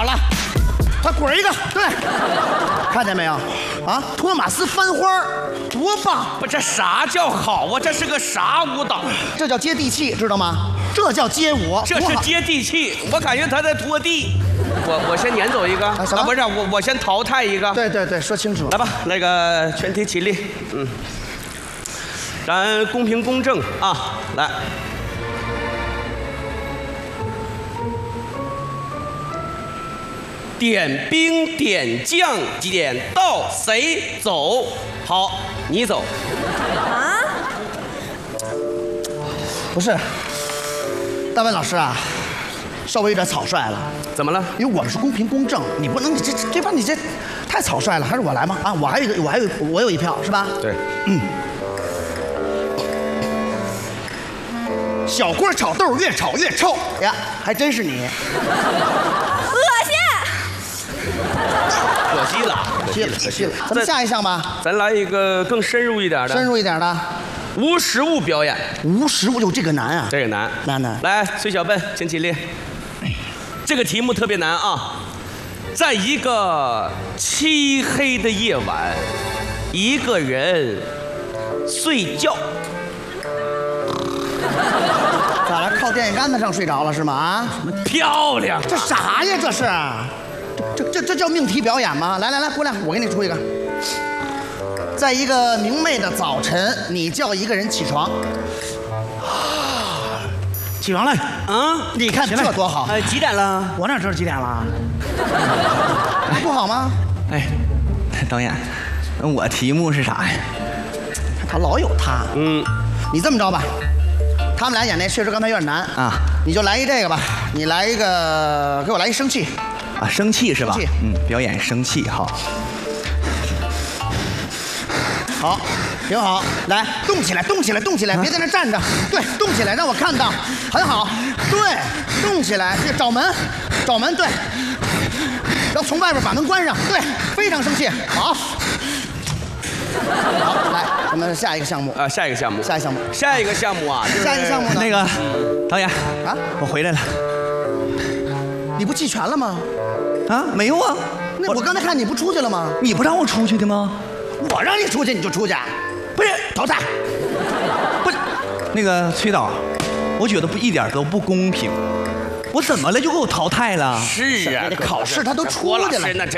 好了，他滚一个，对，看见没有？啊，托马斯翻花，多棒！ 不，这啥叫好啊？这是个啥舞蹈？ 这叫接地气，知道吗？这叫街舞， 这是接地气。我感觉他在拖地。我先撵走一个， 什么？ 不是我先淘汰一个。 对对对，说清楚。 来吧，那个全体起立，咱公平公正啊，来。点兵点将点到谁走？好，你走。 啊？ 不是，大文老师啊，稍微有点草率了。 怎么了？ 因为我们是公平公正，你不能你这把你这太草率了，还是我来吗？啊，我有一票是吧？ 对， 小锅炒豆越炒越臭呀，还真是你。 可惜了， 可惜了。咱们下一项吧。 咱来一个更深入一点的。 深入一点的。 无实物表演。 无实物，哟，这个难啊。 这个难。 难。 来，崔小笨，请起立。这个题目特别难啊，在一个漆黑的夜晚，一个人睡觉。 咋了？靠电线杆子上睡着了是吗？啊？ 漂亮！ 这啥呀？这是？这叫命题表演吗？来，姑娘，我给你出一个。在一个明媚的早晨，你叫一个人起床。起床了啊！你看这多好。 几点了？ 我哪知道几点了？不好吗？ 哎，导演，我题目是啥呀？ 他老有他。你这么着吧，他们俩演那确实刚才有点难啊，你就来一这个吧，你来一个，给我来一生气。 啊，生气是吧？ 生气， 表演生气，好。 好，挺好，来，动起来，别在那站着，对，动起来，让我看到，很好，对，动起来，找门，对，然后从外边把门关上，对，非常生气，好。好，来，咱们下一个项目啊，下一个项目啊， 下一个项目呢？ 那个导演啊， 我回来了。 你不弃权了吗？ 啊，没有啊。 那我刚才看你不出去了吗？ 你不让我出去的吗？ 我让你出去你就出去，不是淘汰， 不是。那个崔导，我觉得一点都不公平。我怎么了就给我淘汰了？ 是啊， 考试他都出去了， 那真